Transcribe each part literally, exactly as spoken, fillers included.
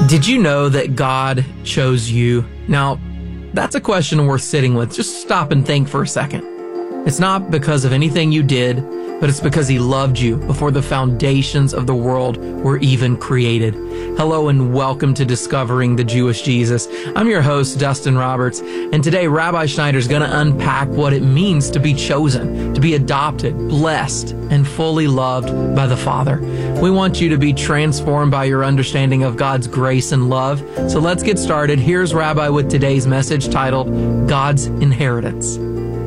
Did you know that God chose you? Now, that's a question worth sitting with. Just stop and think for a second. It's not because of anything you did, but it's because He loved you before the foundations of the world were even created. Hello and welcome to Discovering the Jewish Jesus. I'm your host, Dustin Roberts, and today Rabbi Schneider is going to unpack what it means to be chosen, to be adopted, blessed, and fully loved by the Father. We want you to be transformed by your understanding of God's grace and love. So let's get started. Here's Rabbi with today's message titled, God's Inheritance.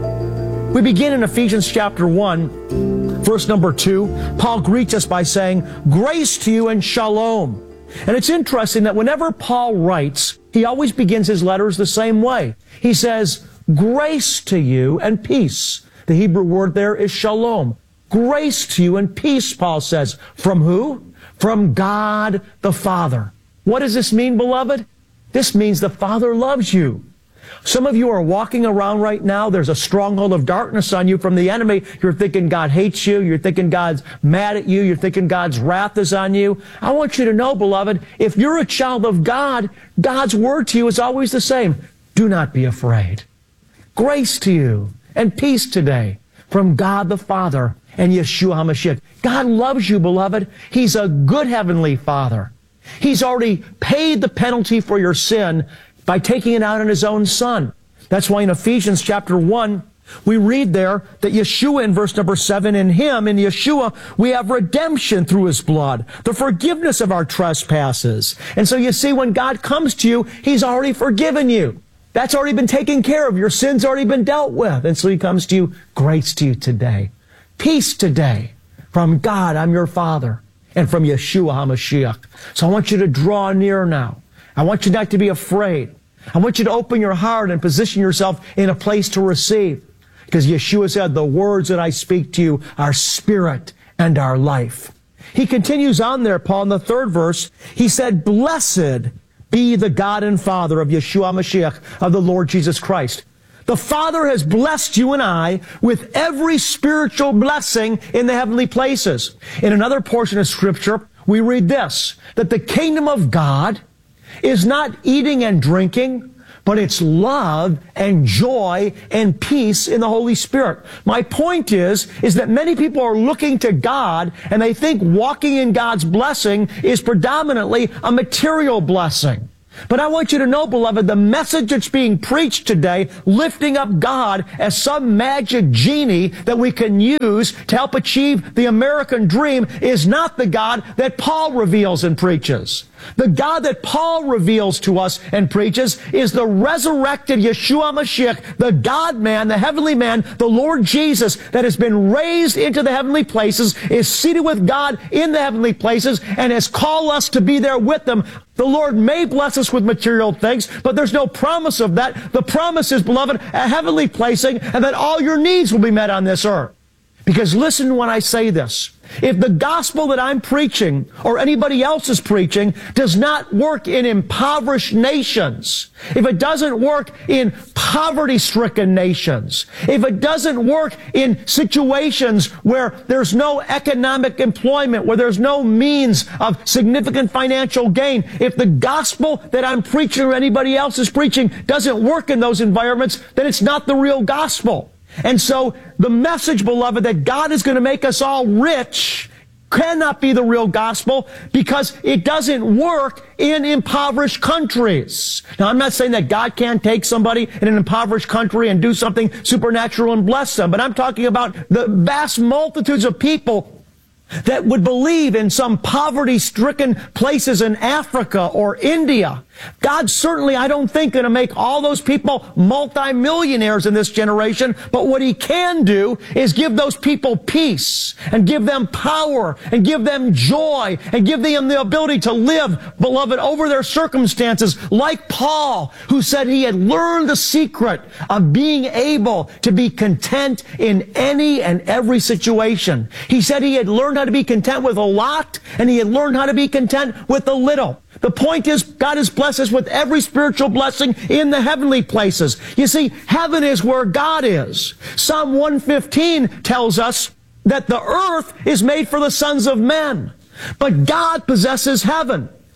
We begin in Ephesians chapter one, verse number two. Paul greets us by saying, grace to you and shalom. And it's interesting that whenever Paul writes, he always begins his letters the same way. He says, grace to you and peace. The Hebrew word there is shalom. Grace to you and peace, Paul says. From who? From God the Father. What does this mean, beloved? This means the Father loves you. Some of you are walking around right now. There's a stronghold of darkness on you from the enemy. You're thinking God hates you. You're thinking God's mad at you. You're thinking God's wrath is on you. I want you to know, beloved, if you're a child of God, God's word to you is always the same. Do not be afraid. Grace to you and peace today from God the Father and Yeshua HaMashiach. God loves you, beloved. He's a good heavenly Father. He's already paid the penalty for your sin by taking it out on His own Son. That's why in Ephesians chapter one, we read there that Yeshua in verse number seven, in Him, in Yeshua, we have redemption through His blood, the forgiveness of our trespasses. And so you see, when God comes to you, He's already forgiven you. That's already been taken care of. Your sin's already been dealt with. And so He comes to you, grace to you today. Peace today from God, I'm your Father, and from Yeshua HaMashiach. So I want you to draw near now. I want you not to be afraid. I want you to open your heart and position yourself in a place to receive. Because Yeshua said, the words that I speak to you are spirit and are life. He continues on there, Paul, in the third verse. He said, blessed be the God and Father of Yeshua HaMashiach, of the Lord Jesus Christ. The Father has blessed you and I with every spiritual blessing in the heavenly places. In another portion of Scripture, we read this, that the kingdom of God is not eating and drinking, but it's love and joy and peace in the Holy Spirit. My point is, is that many people are looking to God and they think walking in God's blessing is predominantly a material blessing. But I want you to know, beloved, the message that's being preached today, lifting up God as some magic genie that we can use to help achieve the American dream, is not the God that Paul reveals and preaches. The God that Paul reveals to us and preaches is the resurrected Yeshua HaMashiach, the God-man, the heavenly man, the Lord Jesus that has been raised into the heavenly places, is seated with God in the heavenly places, and has called us to be there with them. The Lord may bless us with material things, but there's no promise of that. The promise is, beloved, a heavenly placing, and that all your needs will be met on this earth. Because listen when I say this. If the gospel that I'm preaching or anybody else is preaching does not work in impoverished nations, if it doesn't work in poverty-stricken nations, if it doesn't work in situations where there's no economic employment, where there's no means of significant financial gain, if the gospel that I'm preaching or anybody else is preaching doesn't work in those environments, then it's not the real gospel. And so the message, beloved, that God is going to make us all rich cannot be the real gospel because it doesn't work in impoverished countries. Now, I'm not saying that God can't take somebody in an impoverished country and do something supernatural and bless them, but I'm talking about the vast multitudes of people that would believe in some poverty-stricken places in Africa or India. God certainly, I don't think, going to make all those people multimillionaires in this generation, but what He can do is give those people peace and give them power and give them joy and give them the ability to live, beloved, over their circumstances, like Paul, who said he had learned the secret of being able to be content in any and every situation. He said he had learned how to be content with a lot, and he had learned how to be content with a little. The point is, God has blessed us with every spiritual blessing in the heavenly places. You see, heaven is where God is. Psalm one fifteen tells us that the earth is made for the sons of men, but God possesses heaven.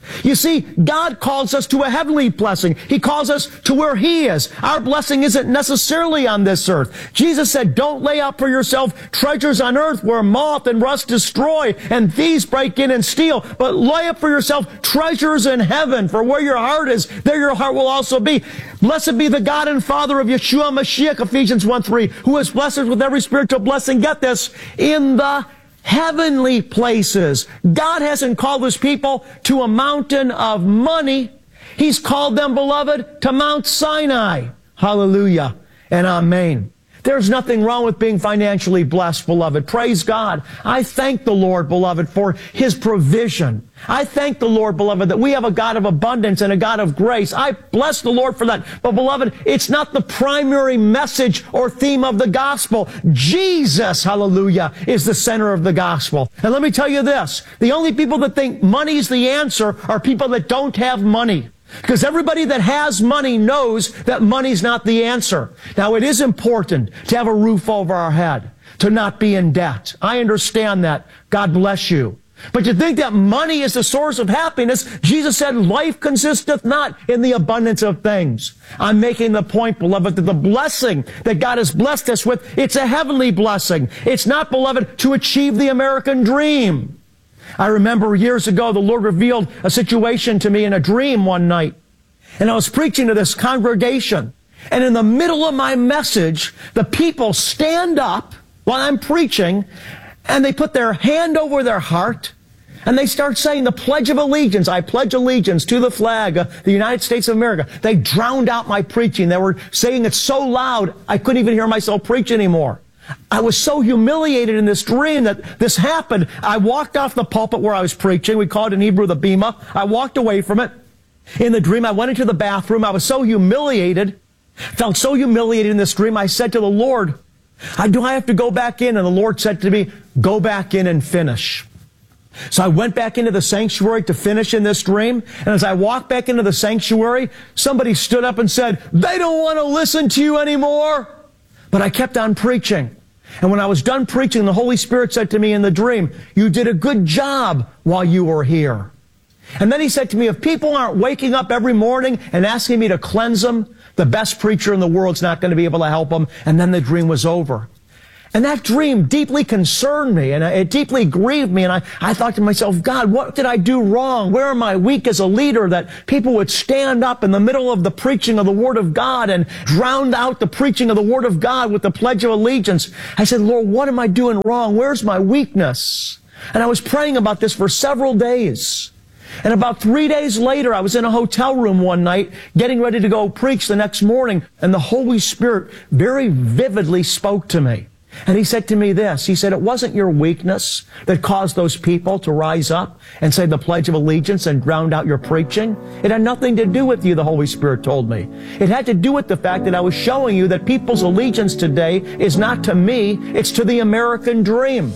You see, God calls us to a heavenly blessing. He calls us to where He is. Our blessing isn't necessarily on this earth. Jesus said, don't lay up for yourself treasures on earth where moth and rust destroy and thieves break in and steal, but lay up for yourself treasures in heaven, for where your heart is, there your heart will also be. Blessed be the God and Father of Yeshua Mashiach, Ephesians one three, who has blessed us with every spiritual blessing, get this, in the heavenly places. God hasn't called His people to a mountain of money. He's called them, beloved, to Mount Sinai. Hallelujah and amen. There's nothing wrong with being financially blessed, beloved. Praise God. I thank the Lord, beloved, for His provision. I thank the Lord, beloved, that we have a God of abundance and a God of grace. I bless the Lord for that. But, beloved, it's not the primary message or theme of the gospel. Jesus, hallelujah, is the center of the gospel. And let me tell you this. The only people that think money's the answer are people that don't have money. Because everybody that has money knows that money's not the answer. Now, it is important to have a roof over our head, to not be in debt. I understand that. God bless you. But to think that money is the source of happiness, Jesus said, life consisteth not in the abundance of things. I'm making the point, beloved, that the blessing that God has blessed us with, it's a heavenly blessing. It's not, beloved, to achieve the American dream. I remember years ago, the Lord revealed a situation to me in a dream one night. And I was preaching to this congregation. And in the middle of my message, the people stand up while I'm preaching, and they put their hand over their heart, and they start saying the Pledge of Allegiance. I pledge allegiance to the flag of the United States of America. They drowned out my preaching. They were saying it so loud, I couldn't even hear myself preach anymore. I was so humiliated in this dream that this happened. I walked off the pulpit where I was preaching. We call it in Hebrew the bema. I walked away from it. In the dream, I went into the bathroom. I was so humiliated, felt so humiliated in this dream. I said to the Lord, I, do I have to go back in? And the Lord said to me, go back in and finish. So I went back into the sanctuary to finish in this dream. And as I walked back into the sanctuary, somebody stood up and said, they don't want to listen to you anymore. But I kept on preaching. And when I was done preaching, the Holy Spirit said to me in the dream, you did a good job while you were here. And then He said to me, if people aren't waking up every morning and asking me to cleanse them, the best preacher in the world's not going to be able to help them. And then the dream was over. And that dream deeply concerned me, and it deeply grieved me, and I, I thought to myself, God, what did I do wrong? Where am I weak as a leader that people would stand up in the middle of the preaching of the Word of God and drown out the preaching of the Word of God with the Pledge of Allegiance? I said, Lord, what am I doing wrong? Where's my weakness? And I was praying about this for several days. And about three days later, I was in a hotel room one night, getting ready to go preach the next morning, and the Holy Spirit very vividly spoke to me. And He said to me this, He said, it wasn't your weakness that caused those people to rise up and say the Pledge of Allegiance and drowned out your preaching. It had nothing to do with you, the Holy Spirit told me. It had to do with the fact that I was showing you that people's allegiance today is not to me, it's to the American dream.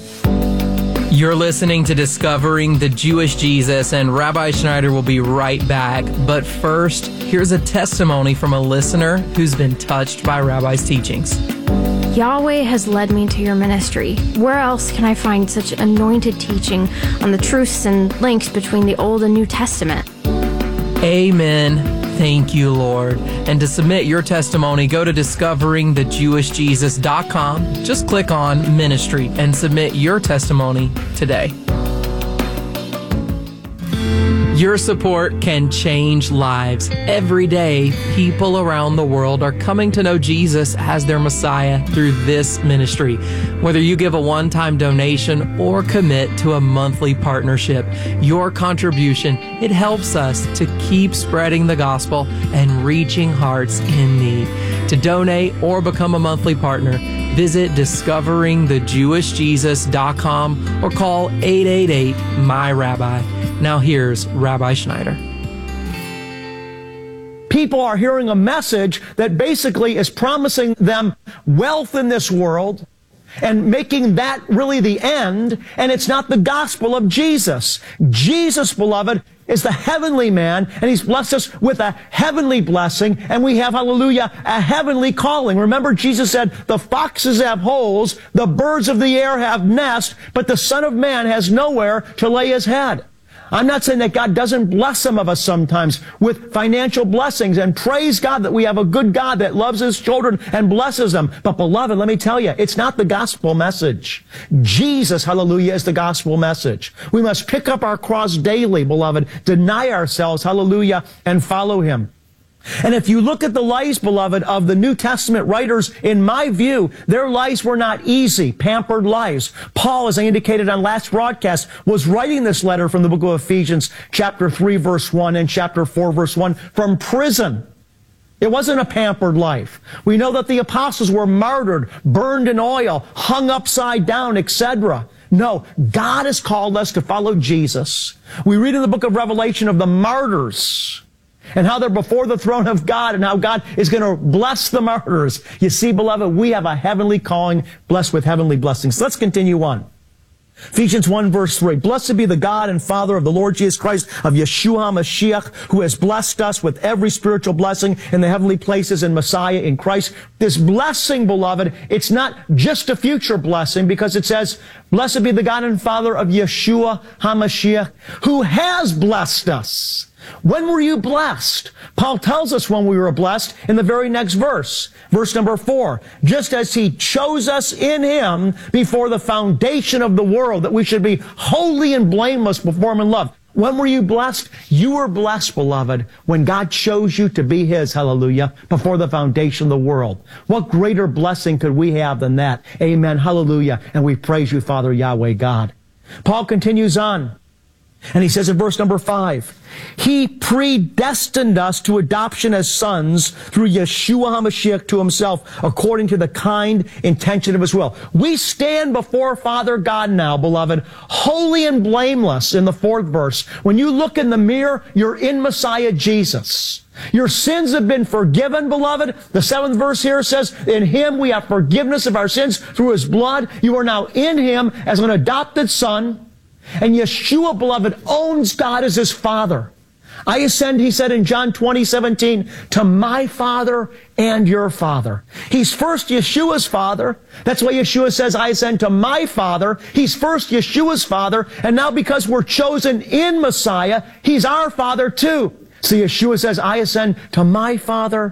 You're listening to Discovering the Jewish Jesus, and Rabbi Schneider will be right back. But first, here's a testimony from a listener who's been touched by Rabbi's teachings. Yahweh has led me to your ministry. Where else can I find such anointed teaching on the truths and links between the Old and New Testament? Amen. Thank you, Lord. And to submit your testimony, go to discovering the jewish jesus dot com. Just click on Ministry and submit your testimony today. Your support can change lives. Every day, people around the world are coming to know Jesus as their Messiah through this ministry. Whether you give a one-time donation or commit to a monthly partnership, your contribution, it helps us to keep spreading the gospel and reaching hearts in need. To donate or become a monthly partner, visit discovering the jewish jesus dot com or call eight eight eight, M Y Rabbi. Now here's Rabbi Schneider. People are hearing a message that basically is promising them wealth in this world and making that really the end, and it's not the gospel of Jesus. Jesus, beloved, is the heavenly man, and He's blessed us with a heavenly blessing, and we have, hallelujah, a heavenly calling. Remember, Jesus said, the foxes have holes, the birds of the air have nests, but the Son of Man has nowhere to lay His head. I'm not saying that God doesn't bless some of us sometimes with financial blessings, and praise God that we have a good God that loves His children and blesses them. But beloved, let me tell you, it's not the gospel message. Jesus, hallelujah, is the gospel message. We must pick up our cross daily, beloved, deny ourselves, hallelujah, and follow Him. And if you look at the lives, beloved, of the New Testament writers, in my view, their lives were not easy, pampered lives. Paul, as I indicated on last broadcast, was writing this letter from the book of Ephesians, chapter three, verse one, and chapter four, verse one, from prison. It wasn't a pampered life. We know that the apostles were martyred, burned in oil, hung upside down, et cetera. No, God has called us to follow Jesus. We read in the book of Revelation of the martyrs, and how they're before the throne of God, and how God is going to bless the martyrs. You see, beloved, we have a heavenly calling, blessed with heavenly blessings. Let's continue on. Ephesians one, verse three. Blessed be the God and Father of the Lord Jesus Christ, of Yeshua HaMashiach, who has blessed us with every spiritual blessing in the heavenly places in Messiah, in Christ. This blessing, beloved, it's not just a future blessing, because it says, blessed be the God and Father of Yeshua HaMashiach, who has blessed us. When were you blessed? Paul tells us when we were blessed in the very next verse. Verse number four. Just as He chose us in Him before the foundation of the world, that we should be holy and blameless before Him in love. When were you blessed? You were blessed, beloved, when God chose you to be His, hallelujah, before the foundation of the world. What greater blessing could we have than that? Amen, hallelujah. And we praise You, Father Yahweh God. Paul continues on, and he says in verse number five, He predestined us to adoption as sons through Yeshua HaMashiach to Himself, according to the kind intention of His will. We stand before Father God now, beloved, holy and blameless in the fourth verse. When you look in the mirror, you're in Messiah Jesus. Your sins have been forgiven, beloved. The seventh verse here says, in Him we have forgiveness of our sins through His blood. You are now in Him as an adopted son. And Yeshua, beloved, owns God as His Father. I ascend, He said in John twenty, seventeen, to my Father and your Father. He's first Yeshua's Father. That's why Yeshua says, I ascend to my Father. He's first Yeshua's Father. And now because we're chosen in Messiah, He's our Father too. So Yeshua says, I ascend to my Father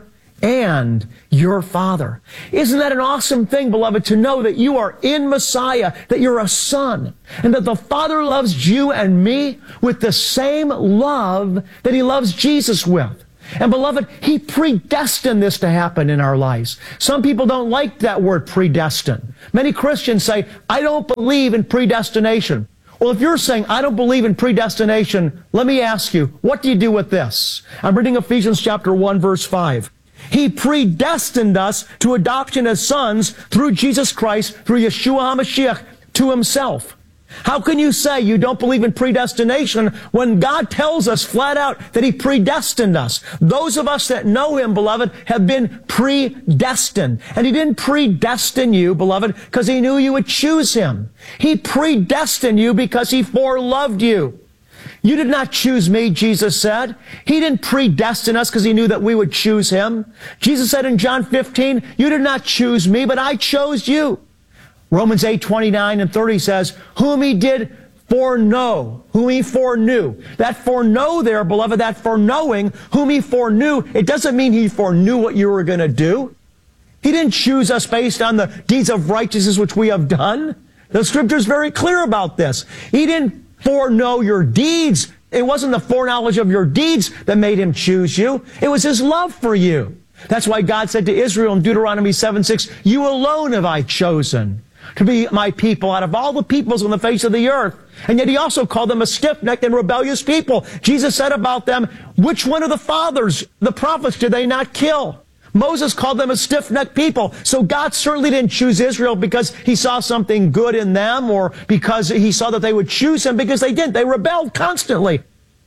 and your Father. Isn't that an awesome thing, beloved, to know that you are in Messiah, that you're a son, and that the Father loves you and me with the same love that He loves Jesus with? And beloved, He predestined this to happen in our lives. Some people don't like that word predestined. Many Christians say, I don't believe in predestination. Well, if you're saying, I don't believe in predestination, let me ask you, what do you do with this? I'm reading Ephesians chapter one, verse five. He predestined us to adoption as sons through Jesus Christ, through Yeshua HaMashiach, to Himself. How can you say you don't believe in predestination when God tells us flat out that He predestined us? Those of us that know Him, beloved, have been predestined. And He didn't predestine you, beloved, because He knew you would choose Him. He predestined you because He foreloved you. You did not choose me, Jesus said. He didn't predestine us because He knew that we would choose Him. Jesus said in John fifteen, you did not choose me, but I chose you. Romans eight, twenty-nine and thirty says, whom He did foreknow, whom He foreknew. That foreknow there, beloved, that foreknowing, whom He foreknew, it doesn't mean He foreknew what you were going to do. He didn't choose us based on the deeds of righteousness which we have done. The Scripture is very clear about this. He didn't foreknow your deeds. It wasn't the foreknowledge of your deeds that made Him choose you. It was His love for you. That's why God said to Israel in Deuteronomy seven, six, you alone have I chosen to be my people out of all the peoples on the face of the earth. And yet He also called them a stiff-necked and rebellious people. Jesus said about them, which one of the fathers, the prophets, did they not kill? Moses called them a stiff-necked people. So God certainly didn't choose Israel because He saw something good in them or because He saw that they would choose Him, because they didn't. They rebelled constantly.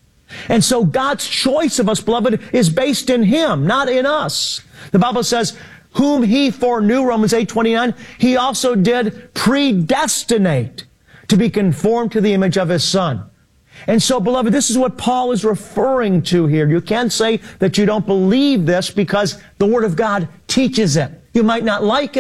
And so God's choice of us, beloved, is based in Him, not in us. The Bible says, whom He foreknew, Romans eight, twenty-nine, He also did predestinate to be conformed to the image of His Son. And so, beloved, this is what Paul is referring to here. You can't say that you don't believe this because the Word of God teaches it. You might not like it,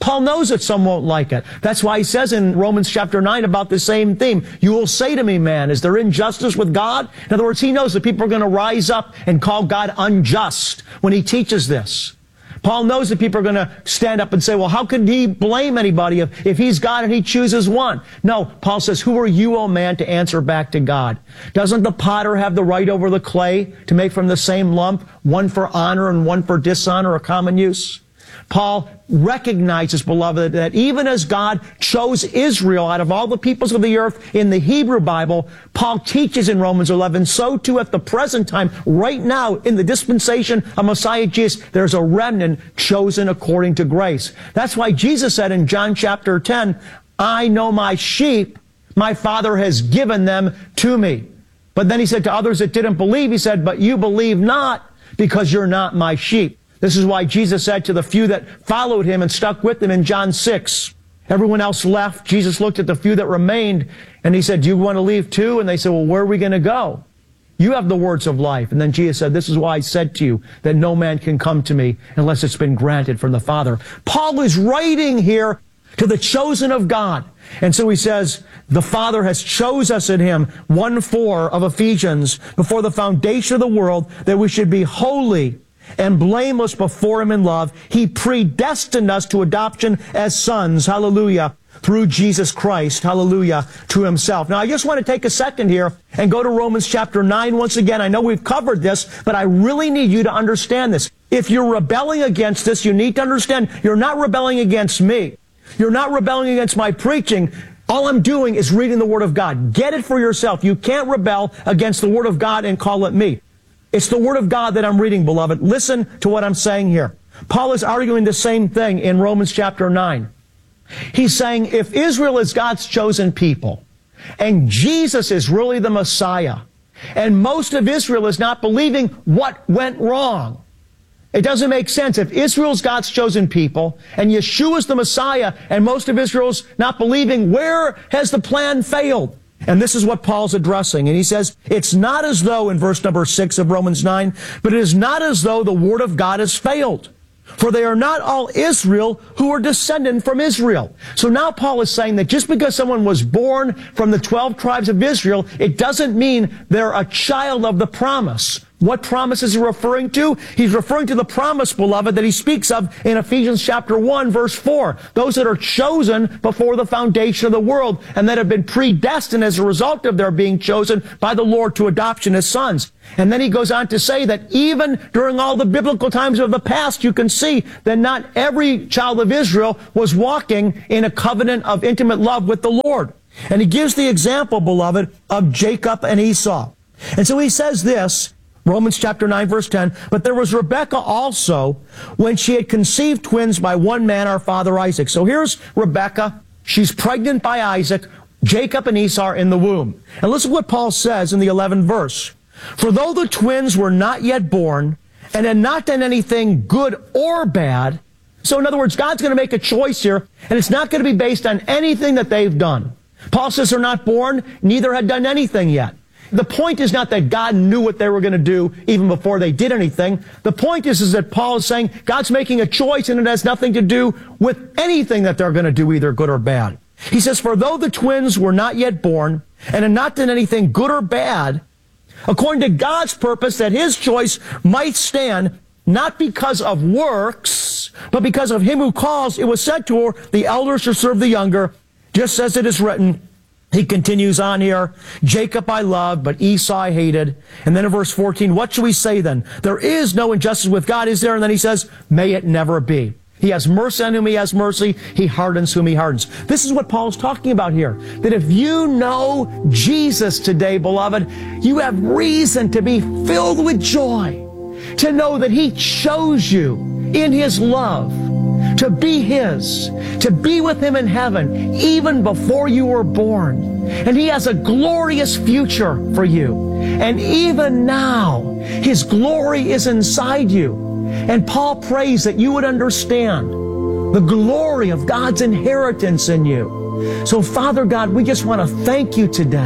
Paul knows that some won't like it. That's why he says in Romans chapter nine about the same theme. You will say to me, man, is there injustice with God? In other words, he knows that people are going to rise up and call God unjust when he teaches this. Paul knows that people are going to stand up and say, well, how could he blame anybody if, if he's God and he chooses one? No, Paul says, who are you, O man, to answer back to God? Doesn't the potter have the right over the clay to make from the same lump, one for honor and one for dishonor or common use? Paul recognizes, beloved, that even as God chose Israel out of all the peoples of the earth in the Hebrew Bible, Paul teaches in Romans eleven, so too at the present time, right now, in the dispensation of Messiah Jesus, there's a remnant chosen according to grace. That's why Jesus said in John chapter ten, I know my sheep, my Father has given them to me. But then he said to others that didn't believe, he said, but you believe not because you're not my sheep. This is why Jesus said to the few that followed him and stuck with him in John six, everyone else left. Jesus looked at the few that remained and he said, do you want to leave too? And they said, well, where are we going to go? You have the words of life. And then Jesus said, this is why I said to you that no man can come to me unless it's been granted from the Father. Paul is writing here to the chosen of God. And so he says, the Father has chose us in him, one four of Ephesians, before the foundation of the world, that we should be holy and blameless before him in love. He predestined us to adoption as sons, hallelujah, through Jesus Christ, hallelujah, to himself. Now, I just want to take a second here and go to Romans chapter nine once again. I know we've covered this, but I really need you to understand this. If you're rebelling against this, you need to understand you're not rebelling against me. You're not rebelling against my preaching. All I'm doing is reading the Word of God. Get it for yourself. You can't rebel against the Word of God and call it me. It's the Word of God that I'm reading, beloved. Listen to what I'm saying here. Paul is arguing the same thing in Romans chapter nine. He's saying if Israel is God's chosen people, and Jesus is really the Messiah, and most of Israel is not believing, what went wrong? It doesn't make sense. If Israel's God's chosen people, and Yeshua's the Messiah, and most of Israel's not believing, where has the plan failed? And this is what Paul's addressing. And he says, it's not as though, in verse number six of Romans nine, but it is not as though the word of God has failed. For they are not all Israel who are descended from Israel. So now Paul is saying that just because someone was born from the twelve tribes of Israel, it doesn't mean they're a child of the promise. What promise is he referring to? He's referring to the promise, beloved, that he speaks of in Ephesians chapter one, verse four. Those that are chosen before the foundation of the world and that have been predestined as a result of their being chosen by the Lord to adoption as sons. And then he goes on to say that even during all the biblical times of the past, you can see that not every child of Israel was walking in a covenant of intimate love with the Lord. And he gives the example, beloved, of Jacob and Esau. And so he says this, Romans chapter nine, verse ten, but there was Rebekah also when she had conceived twins by one man, our father Isaac. So here's Rebekah. She's pregnant by Isaac. Jacob and Esau are in the womb. And listen to what Paul says in the eleventh verse. For though the twins were not yet born and had not done anything good or bad, so in other words, God's going to make a choice here, and it's not going to be based on anything that they've done. Paul says they're not born, neither had done anything yet. The point is not that God knew what they were going to do even before they did anything. The point is, is that Paul is saying God's making a choice and it has nothing to do with anything that they're going to do, either good or bad. He says, for though the twins were not yet born and had not done anything good or bad, according to God's purpose that his choice might stand, not because of works, but because of him who calls, it was said to her, the elder shall serve the younger, just as it is written. He continues on here, Jacob I loved, but Esau I hated. And then in verse fourteen, what shall we say then? There is no injustice with God, is there? And then he says, may it never be. He has mercy on whom he has mercy. He hardens whom he hardens. This is what Paul's talking about here. That if you know Jesus today, beloved, you have reason to be filled with joy. To know that he chose you in his love. To be his, to be with him in heaven, even before you were born. And he has a glorious future for you. And even now, his glory is inside you. And Paul prays that you would understand the glory of God's inheritance in you. So, Father God, we just want to thank you today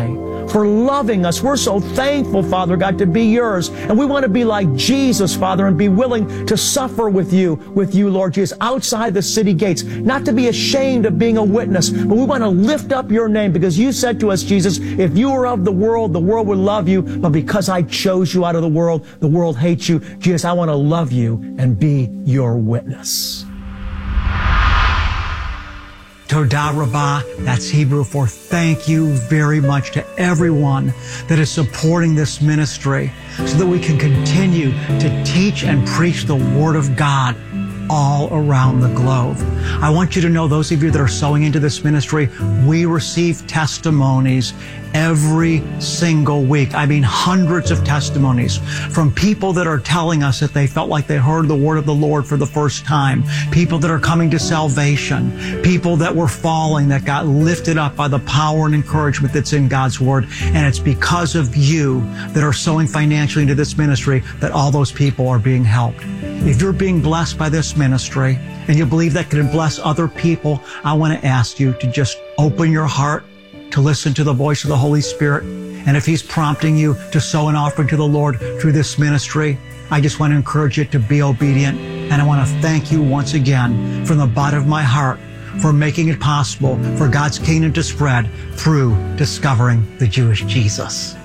for loving us. We're so thankful, Father God, to be yours. And we want to be like Jesus, Father, and be willing to suffer with you, with you, Lord Jesus, outside the city gates, not to be ashamed of being a witness, but we want to lift up your name because you said to us, Jesus, if you were of the world, the world would love you, but because I chose you out of the world, the world hates you. Jesus, I want to love you and be your witness. Todah Rabbah, that's Hebrew for thank you very much to everyone that is supporting this ministry so that we can continue to teach and preach the Word of God all around the globe. I want you to know, those of you that are sowing into this ministry, we receive testimonies every single week. I mean, hundreds of testimonies from people that are telling us that they felt like they heard the word of the Lord for the first time, people that are coming to salvation, people that were falling that got lifted up by the power and encouragement that's in God's word. And it's because of you that are sowing financially into this ministry that all those people are being helped. If you're being blessed by this ministry and you believe that can bless other people, I want to ask you to just open your heart to listen to the voice of the Holy Spirit. And if He's prompting you to sow an offering to the Lord through this ministry, I just want to encourage you to be obedient. And I want to thank you once again from the bottom of my heart for making it possible for God's kingdom to spread through discovering the Jewish Jesus.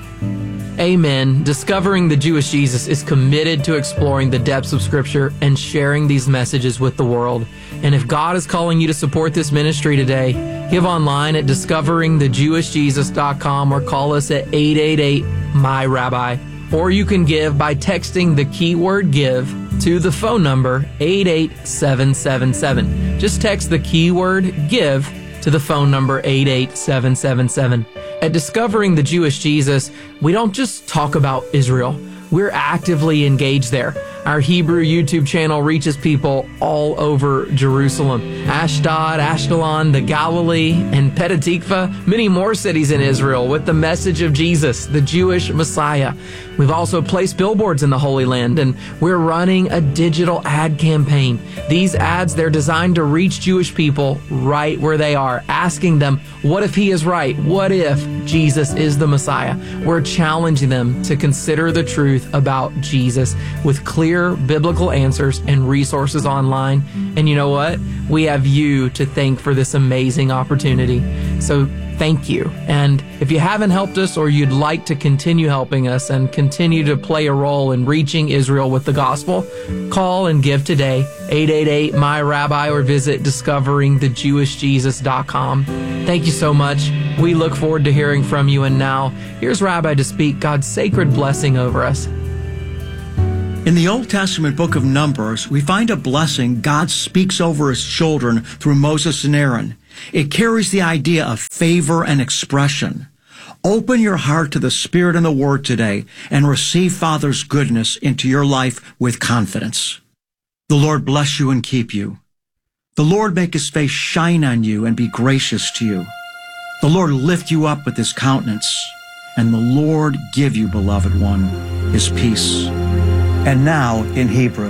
Amen. Discovering the Jewish Jesus is committed to exploring the depths of Scripture and sharing these messages with the world. And if God is calling you to support this ministry today, give online at discovering the jewish jesus dot com or call us at eight eight eight, M Y Rabbi. Or you can give by texting the keyword give to the phone number eight eight seven seven seven. Just text the keyword give to the phone number eight eight seven seven seven. At Discovering the Jewish Jesus, we don't just talk about Israel. We're actively engaged there. Our Hebrew YouTube channel reaches people all over Jerusalem, Ashdod, Ashkelon, the Galilee, and Petah Tikva, many more cities in Israel with the message of Jesus, the Jewish Messiah. We've also placed billboards in the Holy Land, and we're running a digital ad campaign. These ads, they're designed to reach Jewish people right where they are, asking them, what if He is right? What if Jesus is the Messiah? We're challenging them to consider the truth about Jesus with clear biblical answers and resources online. And you know what? We have you to thank for this amazing opportunity. So thank you. And if you haven't helped us or you'd like to continue helping us and continue to play a role in reaching Israel with the gospel, call and give today, eight eight eight, M Y Rabbi, or visit discovering the jewish jesus dot com. Thank you so much. We look forward to hearing from you. And now, here's Rabbi to speak God's sacred blessing over us. In the Old Testament book of Numbers, we find a blessing God speaks over His children through Moses and Aaron. It carries the idea of favor and expression. Open your heart to the Spirit and the Word today and receive Father's goodness into your life with confidence. The Lord bless you and keep you. The Lord make His face shine on you and be gracious to you. The Lord lift you up with His countenance, and the Lord give you, beloved one, His peace. And now in Hebrew.